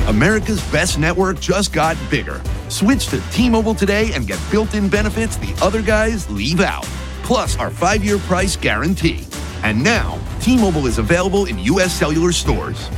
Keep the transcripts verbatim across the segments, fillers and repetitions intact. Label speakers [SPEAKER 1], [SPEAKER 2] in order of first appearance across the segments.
[SPEAKER 1] America's best network just got bigger. Switch to T-Mobile today and get built-in benefits the other guys leave out. Plus our five-year price guarantee. And now, T-Mobile is available in U S cellular stores.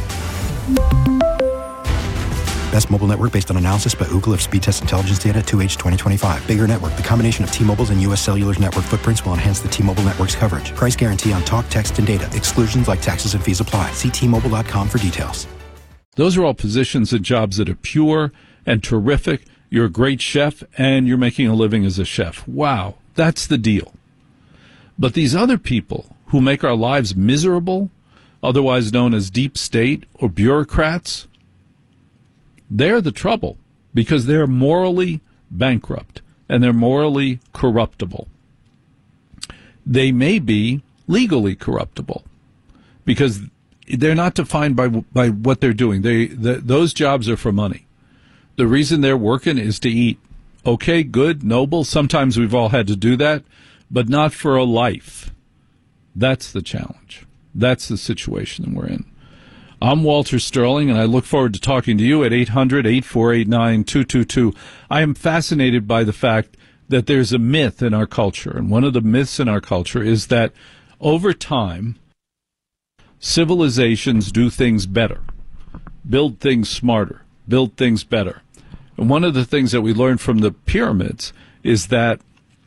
[SPEAKER 2] Best mobile network based on analysis by Ookla of speed test intelligence data two H twenty twenty-five. Bigger network. The combination of T-Mobile's and U S Cellular's network footprints will enhance the T-Mobile network's coverage. Price guarantee on talk, text, and data. Exclusions like taxes and fees apply. See T Mobile dot com for details.
[SPEAKER 3] Those are all positions and jobs that are pure and terrific. You're a great chef, and you're making a living as a chef. Wow, that's the deal. But these other people who make our lives miserable, otherwise known as deep state or bureaucrats, they're the trouble because they're morally bankrupt and they're morally corruptible. They may be legally corruptible because they're not defined by by what they're doing. They the, those jobs are for money. The reason they're working is to eat. Okay, good, noble. Sometimes we've all had to do that, but not for a life. That's the challenge. That's the situation we're in. I'm Walter Sterling, and I look forward to talking to you at eight hundred, eight four eight, nine two two two. I am fascinated by the fact that there's a myth in our culture, and one of the myths in our culture is that over time, civilizations do things better, build things smarter, build things better. And one of the things that we learned from the pyramids is that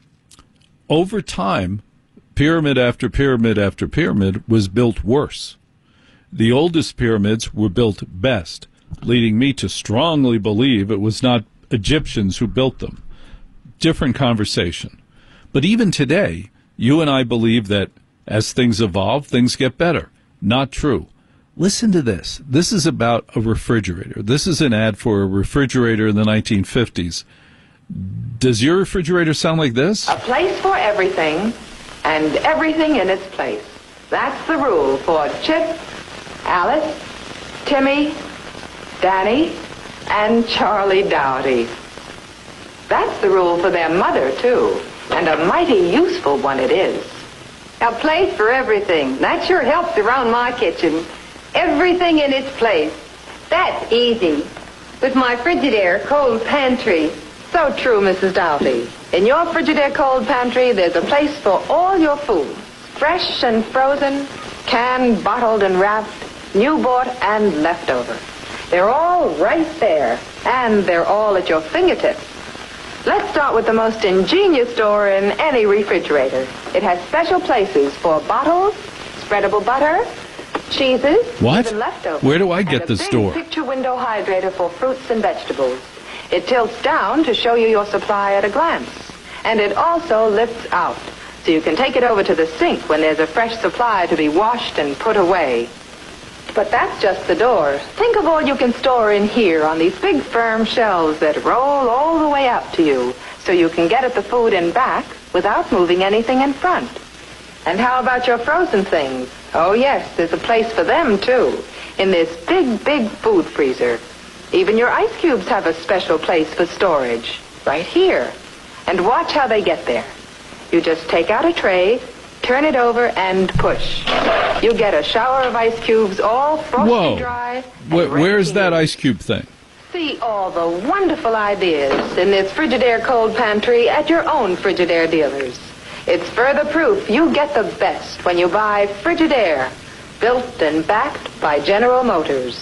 [SPEAKER 3] over time, pyramid after pyramid after pyramid was built worse. The oldest pyramids were built best, leading me to strongly believe it was not Egyptians who built them. Different conversation. But even today, you and I believe that as things evolve, things get better. Not true. Listen to this. This is about a refrigerator. This is an ad for a refrigerator in the nineteen fifties. Does your refrigerator sound like this?
[SPEAKER 4] A place for everything, and everything in its place. That's the rule for Chip, Alice, Timmy, Danny, and Charlie Dowdy. That's the rule for their mother, too, and a mighty useful one it is. A place for everything. That sure helps around my kitchen. Everything in its place. That's easy. With my Frigidaire cold pantry. So true, Missus Doughty. In your Frigidaire cold pantry, there's a place for all your foods. Fresh and frozen, canned, bottled, and wrapped, new bought and leftover. They're all right there, and they're all at your fingertips. Let's start with the most ingenious door in any refrigerator. It has special places for bottles, spreadable butter, cheeses,
[SPEAKER 3] what?
[SPEAKER 4] even leftovers.
[SPEAKER 3] Where do I get this door?
[SPEAKER 4] And a big picture window hydrator for fruits and vegetables. It tilts down to show you your supply at a glance. And it also lifts out, so you can take it over to the sink when there's a fresh supply to be washed and put away. But that's just the door. Think of all you can store in here on these big firm shelves that roll all the way up to you, so you can get at the food in back without moving anything in front. And how about your frozen things? Oh, yes, there's a place for them, too, in this big, big food freezer. Even your ice cubes have a special place for storage, right here. And watch how they get there. You just take out a tray, turn it over, and push. You get a shower of ice cubes all frosty
[SPEAKER 3] Whoa.
[SPEAKER 4] dry.
[SPEAKER 3] Where, where's that ice cube thing?
[SPEAKER 4] See all the wonderful ideas in this Frigidaire cold pantry at your own Frigidaire dealers. It's further proof you get the best when you buy Frigidaire, built and backed by General Motors.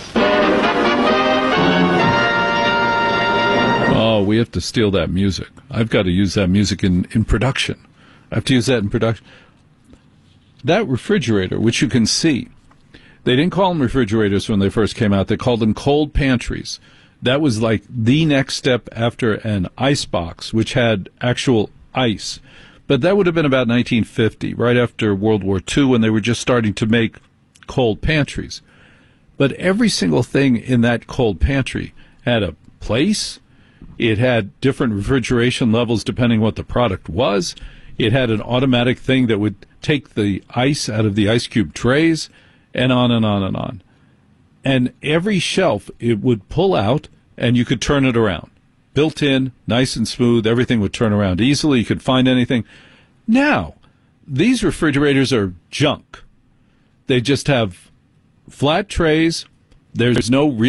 [SPEAKER 3] Oh, we have to steal that music. I've got to use that music in, in production. I have to use that in production. That refrigerator, which you can see, they didn't call them refrigerators when they first came out. They called them cold pantries. That was like the next step after an ice box, which had actual ice. But that would have been about nineteen fifty, right after World War Two, when they were just starting to make cold pantries. But every single thing in that cold pantry had a place. It had different refrigeration levels depending what the product was. It had an automatic thing that would take the ice out of the ice cube trays, and on and on and on. And every shelf it would pull out, and you could turn it around. Built in, nice and smooth, everything would turn around easily. You could find anything. Now, these refrigerators are junk. They just have flat trays. There's no real